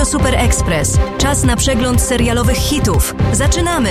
Radio Super Express. Czas na przegląd serialowych hitów. Zaczynamy!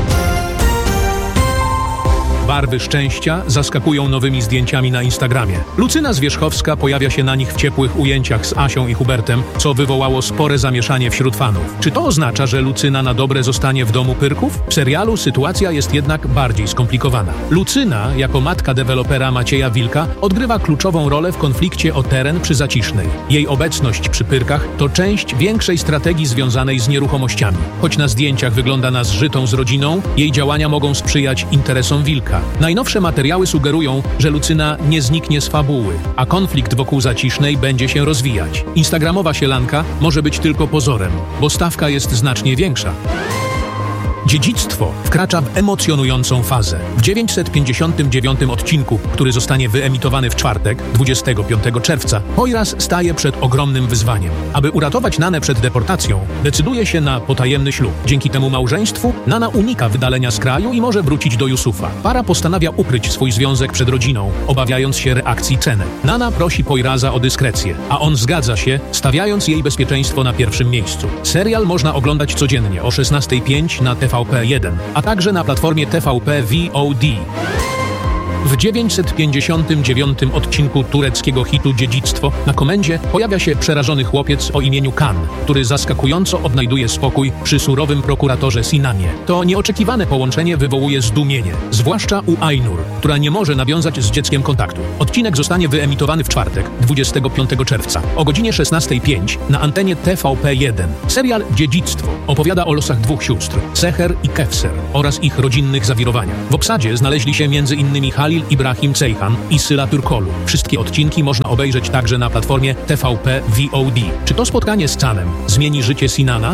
Barwy szczęścia zaskakują nowymi zdjęciami na Instagramie. Lucyna Zwierzchowska pojawia się na nich w ciepłych ujęciach z Asią i Hubertem, co wywołało spore zamieszanie wśród fanów. Czy to oznacza, że Lucyna na dobre zostanie w domu Pyrków? W serialu sytuacja jest jednak bardziej skomplikowana. Lucyna, jako matka dewelopera Macieja Wilka, odgrywa kluczową rolę w konflikcie o teren przy Zacisznej. Jej obecność przy Pyrkach to część większej strategii związanej z nieruchomościami. Choć na zdjęciach wygląda na zżytą z rodziną, jej działania mogą sprzyjać interesom Wilka. Najnowsze materiały sugerują, że Lucyna nie zniknie z fabuły, a konflikt wokół Zacisznej będzie się rozwijać. Instagramowa sielanka może być tylko pozorem, bo stawka jest znacznie większa. Dziedzictwo wkracza w emocjonującą fazę. W 959 odcinku, który zostanie wyemitowany w czwartek, 25 czerwca, Poyraz staje przed ogromnym wyzwaniem. Aby uratować Nanę przed deportacją, decyduje się na potajemny ślub. Dzięki temu małżeństwu Nana unika wydalenia z kraju i może wrócić do Yusufa. Para postanawia ukryć swój związek przed rodziną, obawiając się reakcji Ceny. Nana prosi Poyraza o dyskrecję, a on zgadza się, stawiając jej bezpieczeństwo na pierwszym miejscu. Serial można oglądać codziennie o 16:05 na TVP1, a także na platformie TVP VOD. W 959 odcinku tureckiego hitu Dziedzictwo na komendzie pojawia się przerażony chłopiec o imieniu Kan, który zaskakująco odnajduje spokój przy surowym prokuratorze Sinanie. To nieoczekiwane połączenie wywołuje zdumienie, zwłaszcza u Ainur, która nie może nawiązać z dzieckiem kontaktu. Odcinek zostanie wyemitowany w czwartek, 25 czerwca, o godzinie 16:05 na antenie TVP1. Serial Dziedzictwo opowiada o losach dwóch sióstr, Seher i Kevser, oraz ich rodzinnych zawirowaniach. W obsadzie znaleźli się m.in. Halil Ibrahim Ceyhan i Syla Turkolu. Wszystkie odcinki można obejrzeć także na platformie TVP VOD. Czy to spotkanie z Canem zmieni życie Sinana?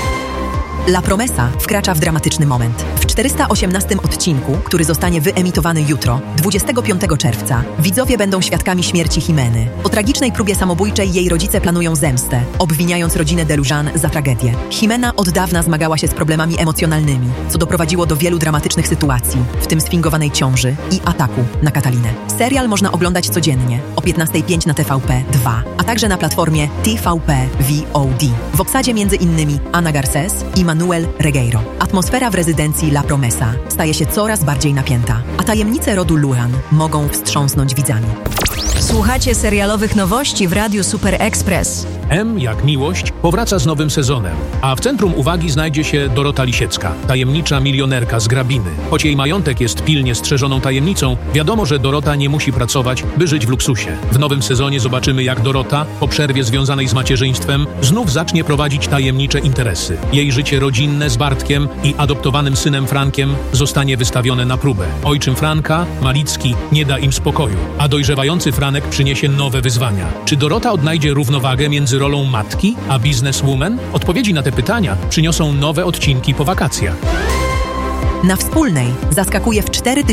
La Promesa wkracza w dramatyczny moment. W 418 odcinku, który zostanie wyemitowany jutro, 25 czerwca, widzowie będą świadkami śmierci Jimeny. Po tragicznej próbie samobójczej jej rodzice planują zemstę, obwiniając rodzinę de Lujan za tragedię. Jimena od dawna zmagała się z problemami emocjonalnymi, co doprowadziło do wielu dramatycznych sytuacji, w tym sfingowanej ciąży i ataku na Katalinę. Serial można oglądać codziennie o 15:05 na TVP2, a także na platformie TVP VOD. W obsadzie m.in. Ana Garces i Manuel Regueiro. Atmosfera w rezydencji La Promesa staje się coraz bardziej napięta, a tajemnice rodu Lujan mogą wstrząsnąć widzami. Słuchacie serialowych nowości w Radiu Super Express. M jak miłość powraca z nowym sezonem, a w centrum uwagi znajdzie się Dorota Lisiecka, tajemnicza milionerka z Grabiny. Choć jej majątek jest pilnie strzeżoną tajemnicą, wiadomo, że Dorota nie musi pracować, by żyć w luksusie. W nowym sezonie zobaczymy, jak Dorota, po przerwie związanej z macierzyństwem, znów zacznie prowadzić tajemnicze interesy. Jej życie rodzinne z Bartkiem i adoptowanym synem Frankiem zostanie wystawione na próbę. Ojczym Franka, Malicki, nie da im spokoju, a dojrzewający Franek przyniesie nowe wyzwania. Czy Dorota odnajdzie równowagę między rolą matki a bizneswoman? Odpowiedzi na te pytania przyniosą nowe odcinki po wakacjach. Na Wspólnej zaskakuje w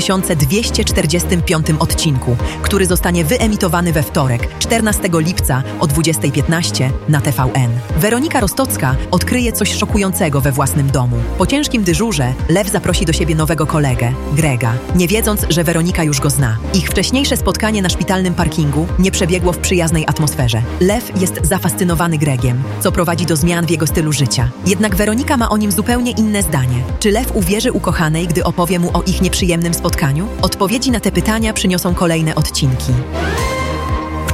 4245 odcinku, który zostanie wyemitowany we wtorek, 14 lipca o 20:15 na TVN. Weronika Rostocka odkryje coś szokującego we własnym domu. Po ciężkim dyżurze Lew zaprosi do siebie nowego kolegę, Grega, nie wiedząc, że Weronika już go zna. Ich wcześniejsze spotkanie na szpitalnym parkingu nie przebiegło w przyjaznej atmosferze. Lew jest zafascynowany Gregiem, co prowadzi do zmian w jego stylu życia. Jednak Weronika ma o nim zupełnie inne zdanie. Czy Lew uwierzy ukochanej, gdy opowie mu o ich nieprzyjemnym spotkaniu? Odpowiedzi na te pytania przyniosą kolejne odcinki. W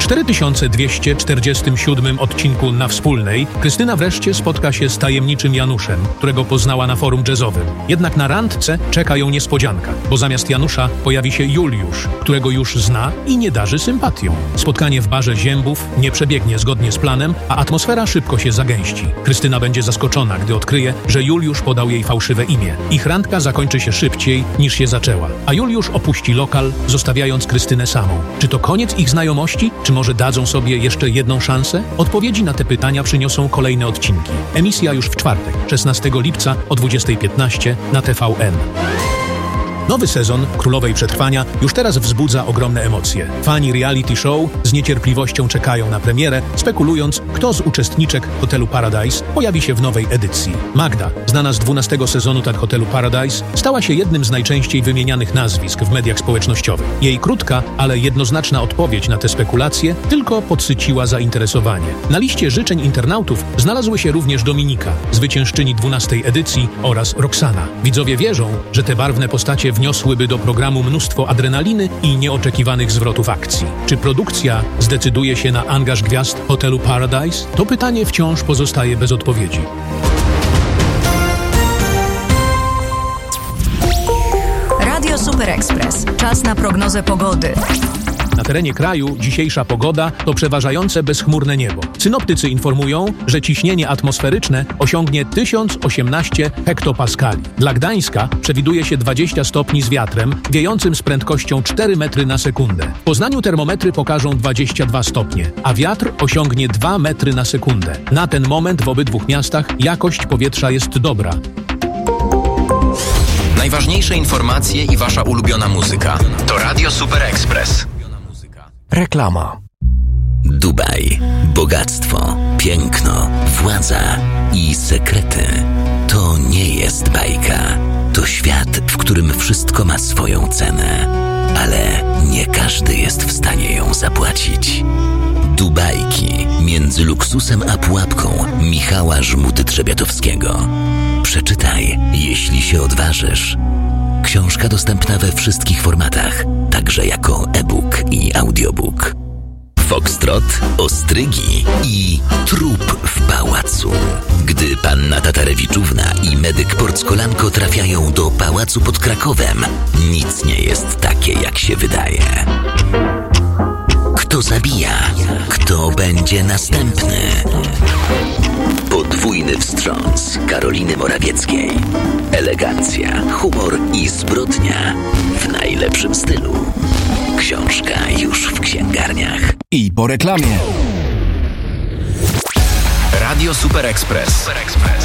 4247 odcinku Na Wspólnej Krystyna wreszcie spotka się z tajemniczym Januszem, którego poznała na forum jazzowym. Jednak na randce czeka ją niespodzianka, bo zamiast Janusza pojawi się Juliusz, którego już zna i nie darzy sympatią. Spotkanie w barze Ziębów nie przebiegnie zgodnie z planem, a atmosfera szybko się zagęści. Krystyna będzie zaskoczona, gdy odkryje, że Juliusz podał jej fałszywe imię. Ich randka zakończy się szybciej niż się zaczęła, a Juliusz opuści lokal, zostawiając Krystynę samą. Czy to koniec ich znajomości? Czy może dadzą sobie jeszcze jedną szansę? Odpowiedzi na te pytania przyniosą kolejne odcinki. Emisja już w czwartek, 16 lipca o 20:15 na TVN. Nowy sezon Królowej Przetrwania już teraz wzbudza ogromne emocje. Fani reality show z niecierpliwością czekają na premierę, spekulując, kto z uczestniczek Hotelu Paradise pojawi się w nowej edycji. Magda, znana z 12 sezonu Tak Hotelu Paradise, stała się jednym z najczęściej wymienianych nazwisk w mediach społecznościowych. Jej krótka, ale jednoznaczna odpowiedź na te spekulacje tylko podsyciła zainteresowanie. Na liście życzeń internautów znalazły się również Dominika, zwyciężczyni 12 edycji, oraz Roxana. Widzowie wierzą, że te barwne postacie wniosłyby do programu mnóstwo adrenaliny i nieoczekiwanych zwrotów akcji. Czy produkcja zdecyduje się na angaż gwiazd Hotelu Paradise? To pytanie wciąż pozostaje bez odpowiedzi. Radio Super Express. Czas na prognozę pogody. Na terenie kraju dzisiejsza pogoda to przeważające bezchmurne niebo. Synoptycy informują, że ciśnienie atmosferyczne osiągnie 1018 hektopaskali. Dla Gdańska przewiduje się 20 stopni z wiatrem wiejącym z prędkością 4 metry na sekundę. W Poznaniu termometry pokażą 22 stopnie, a wiatr osiągnie 2 metry na sekundę. Na ten moment w obydwu miastach jakość powietrza jest dobra. Najważniejsze informacje i wasza ulubiona muzyka. To Radio Super Express. Reklama. Dubaj. Bogactwo, piękno, władza i sekrety. To nie jest bajka. To świat, w którym wszystko ma swoją cenę. Ale nie każdy jest w stanie ją zapłacić. Dubajki. Między luksusem a pułapką Michała Żmuty-Trzebiatowskiego. Przeczytaj, jeśli się odważysz. Książka dostępna we wszystkich formatach, także jako e-book i audiobook. Foxtrot, ostrygi i trup w pałacu. Gdy panna Tatarewiczówna i medyk Porckolanko trafiają do pałacu pod Krakowem, nic nie jest takie, jak się wydaje. Kto zabija? Kto będzie następny? Podwójny wstrząs Karoliny Morawieckiej. Elegancja, humor i zbrodnia w najlepszym stylu. Książka już w księgarniach. I po reklamie. Radio Super Express.